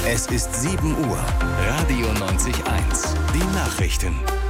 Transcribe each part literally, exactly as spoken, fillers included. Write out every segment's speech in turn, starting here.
Es ist sieben Uhr. Radio neunzig eins. Die Nachrichten.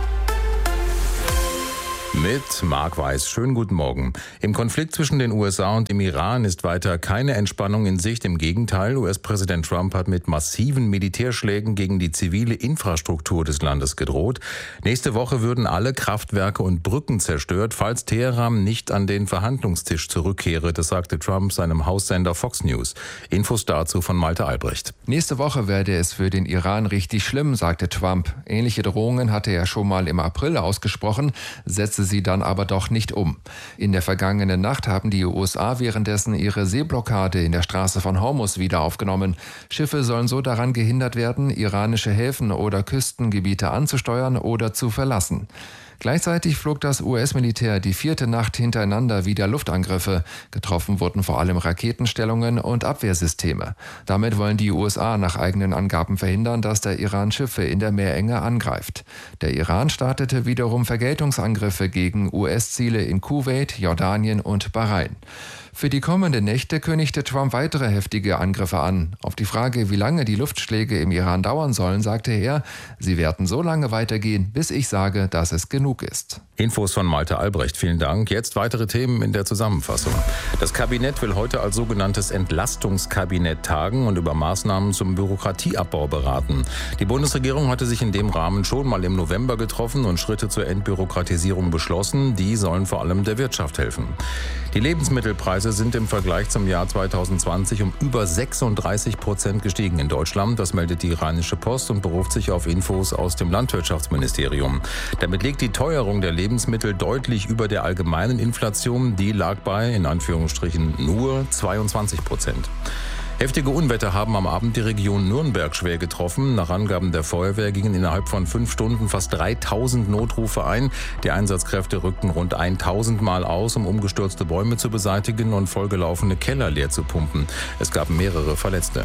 Mit Marc Weiß. Schönen guten Morgen. Im Konflikt zwischen den U S A und dem Iran ist weiter keine Entspannung in Sicht. Im Gegenteil, U S-Präsident Trump hat mit massiven Militärschlägen gegen die zivile Infrastruktur des Landes gedroht. Nächste Woche würden alle Kraftwerke und Brücken zerstört, falls Teheran nicht an den Verhandlungstisch zurückkehre. Das sagte Trump seinem Haussender Fox News. Infos dazu von Malte Albrecht. Nächste Woche werde es für den Iran richtig schlimm, sagte Trump. Ähnliche Drohungen hatte er schon mal im April ausgesprochen, setzte sie dann aber doch nicht um. In der vergangenen Nacht haben die U S A währenddessen ihre Seeblockade in der Straße von Hormuz wieder aufgenommen. Schiffe sollen so daran gehindert werden, iranische Häfen oder Küstengebiete anzusteuern oder zu verlassen. Gleichzeitig flog das U S-Militär die vierte Nacht hintereinander wieder Luftangriffe. Getroffen wurden vor allem Raketenstellungen und Abwehrsysteme. Damit wollen die U S A nach eigenen Angaben verhindern, dass der Iran Schiffe in der Meerenge angreift. Der Iran startete wiederum Vergeltungsangriffe gegen U S-Ziele in Kuwait, Jordanien und Bahrain. Für die kommenden Nächte kündigte Trump weitere heftige Angriffe an. Auf die Frage, wie lange die Luftschläge im Iran dauern sollen, sagte er, sie werden so lange weitergehen, bis ich sage, dass es genug ist. Infos von Malte Albrecht, vielen Dank. Jetzt weitere Themen in der Zusammenfassung. Das Kabinett will heute als sogenanntes Entlastungskabinett tagen und über Maßnahmen zum Bürokratieabbau beraten. Die Bundesregierung hatte sich in dem Rahmen schon mal im November getroffen und Schritte zur Entbürokratisierung beschlossen. Die sollen vor allem der Wirtschaft helfen. Die Lebensmittelpreise sind im Vergleich zum Jahr zweitausendzwanzig um über sechsunddreißig Prozent gestiegen in Deutschland. Das meldet die Rheinische Post und beruft sich auf Infos aus dem Landwirtschaftsministerium. Damit liegt die Teuerung der Lebensmittel deutlich über der allgemeinen Inflation. Die lag bei, in Anführungsstrichen, nur zweiundzwanzig Prozent. Heftige Unwetter haben am Abend die Region Nürnberg schwer getroffen. Nach Angaben der Feuerwehr gingen innerhalb von fünf Stunden fast dreitausend Notrufe ein. Die Einsatzkräfte rückten rund tausend Mal aus, um umgestürzte Bäume zu beseitigen und vollgelaufene Keller leer zu pumpen. Es gab mehrere Verletzte.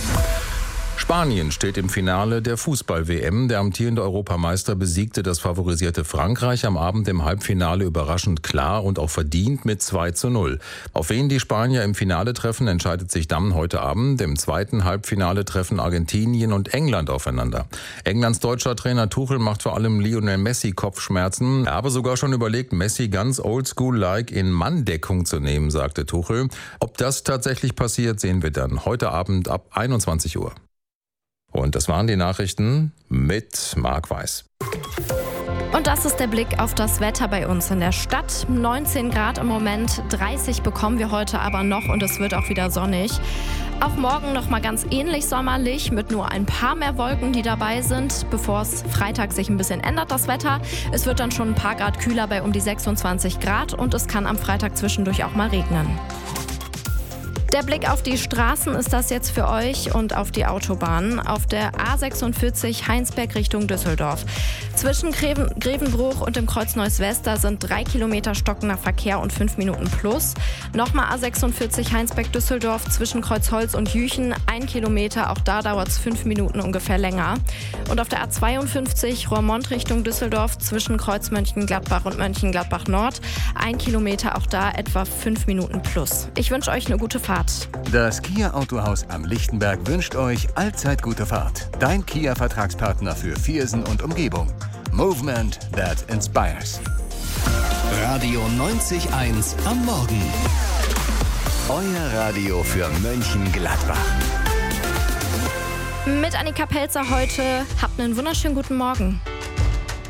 Spanien steht im Finale der Fußball-W M. Der amtierende Europameister besiegte das favorisierte Frankreich am Abend im Halbfinale überraschend klar und auch verdient mit zwei zu null. Auf wen die Spanier im Finale treffen, entscheidet sich dann heute Abend. Im zweiten Halbfinale treffen Argentinien und England aufeinander. Englands deutscher Trainer Tuchel macht vor allem Lionel Messi Kopfschmerzen. Er habe sogar schon überlegt, Messi ganz oldschool-like in Manndeckung zu nehmen, sagte Tuchel. Ob das tatsächlich passiert, sehen wir dann heute Abend ab einundzwanzig Uhr. Und das waren die Nachrichten mit Marc Weiß. Und das ist der Blick auf das Wetter bei uns in der Stadt. neunzehn Grad im Moment, dreißig bekommen wir heute aber noch und es wird auch wieder sonnig. Auch morgen noch mal ganz ähnlich sommerlich mit nur ein paar mehr Wolken, die dabei sind, bevor es Freitag sich ein bisschen ändert, das Wetter. Es wird dann schon ein paar Grad kühler bei um die sechsundzwanzig Grad und es kann am Freitag zwischendurch auch mal regnen. Der Blick auf die Straßen ist das jetzt für euch und auf die Autobahnen. Auf der A sechsundvierzig Heinsberg Richtung Düsseldorf. Zwischen Greven, Grevenbruch und dem Kreuz Neuss-West sind drei Kilometer stockender Verkehr und fünf Minuten plus. Nochmal A sechsundvierzig Heinsberg Düsseldorf zwischen Kreuzholz und Jüchen. Ein Kilometer, auch da dauert es fünf Minuten ungefähr länger. Und auf der A zweiundfünfzig Roermond Richtung Düsseldorf zwischen Kreuz Mönchengladbach und Mönchengladbach Nord. Ein Kilometer, auch da etwa fünf Minuten plus. Ich wünsche euch eine gute Fahrt. Das Kia Autohaus am Lichtenberg wünscht euch allzeit gute Fahrt. Dein Kia-Vertragspartner für Viersen und Umgebung. Movement that inspires. Radio neunzig eins am Morgen. Euer Radio für Mönchengladbach. Mit Annika Pelzer heute. Habt einen wunderschönen guten Morgen.